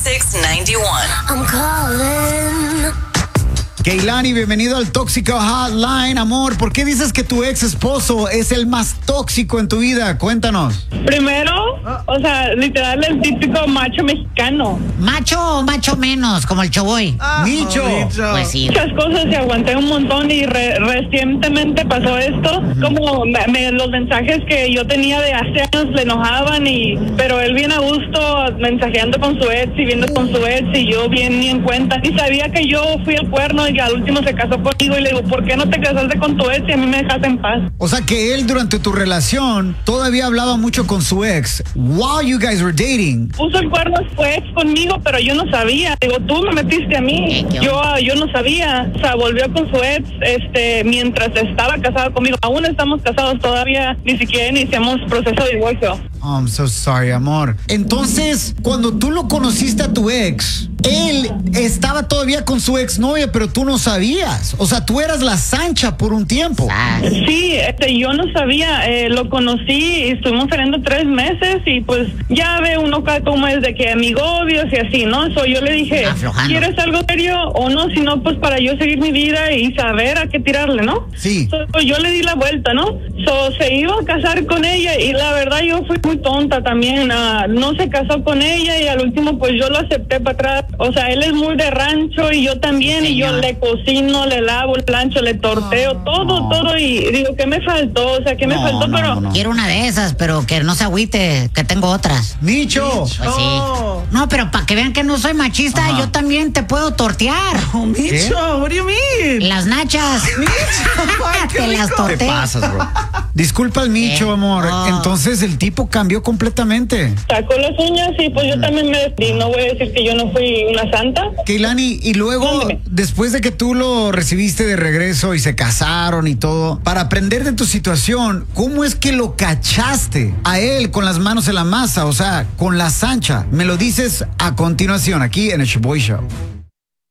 9691. I'm calling. Keilani, bienvenido al Tóxico Hotline. Amor, ¿por qué dices que tu ex esposo es el más tóxico en tu vida? Cuéntanos. Primero, o sea, literal el típico macho mexicano. ¿Macho o macho menos, como el Choboy? Micho. Pues sí. Muchas cosas y aguanté un montón y recientemente pasó esto. Como los mensajes que yo tenía de hace años le enojaban pero él bien a gusto mensajeando con su ex y viendo con su ex y yo bien ni en cuenta. Y sabía que yo fui el cuerno y al último se casó conmigo y le digo, ¿por qué no te casaste con tu ex y a mí me dejaste en paz? O sea que él durante tu relación todavía hablaba mucho con su ex while you guys were dating. Puso el cuerno fue ex conmigo, pero yo no sabía. Digo, tú me metiste a mí. Yo no sabía. O sea, volvió con su ex mientras estaba casado conmigo. Aún estamos casados todavía, ni siquiera iniciamos proceso de divorcio. Oh, I'm so sorry, amor. Entonces, cuando tú lo conociste a tu ex, él estaba todavía con su exnovia, pero tú no sabías. O sea, tú eras la Sancha por un tiempo. Sí, yo no sabía. Lo conocí y estuvimos saliendo 3 meses y pues ya ve uno como es de que amigobios y así, ¿no? Yo le dije, aflojando. ¿quieres algo serio o no? Si no, pues para yo seguir mi vida y saber a qué tirarle, ¿no? Sí. Yo le di la vuelta, ¿no? Se iba a casar con ella y la verdad yo fui muy tonta también. No se casó con ella y al último pues yo lo acepté para atrás. O sea, él es muy de rancho y yo también. Sí, y yo señor. le cocino, le lavo el plancho, le torteo, todo y digo, ¿qué me faltó? O sea, ¿qué me faltó? Pero Quiero una de esas, pero que no se agüite, que tengo otras. Micho. Pues sí. No, pero para que vean que no soy machista, Ajá. yo también te puedo tortear. Oh, Micho, what do you mean? Las nachas. Te las Te torteo. pasas, bro. Disculpa al Micho, amor. No. Entonces el tipo cambió completamente. sacó las uñas y pues yo también me despedí. No voy a decir que yo no fui una santa. Keilani, y luego, Mándeme. después de que tú lo recibiste de regreso y se casaron y todo, para aprender de tu situación, ¿cómo es que lo cachaste a él con las manos en la masa? O sea, con la Sancha. Me lo dices a continuación aquí en el Shoboy Show.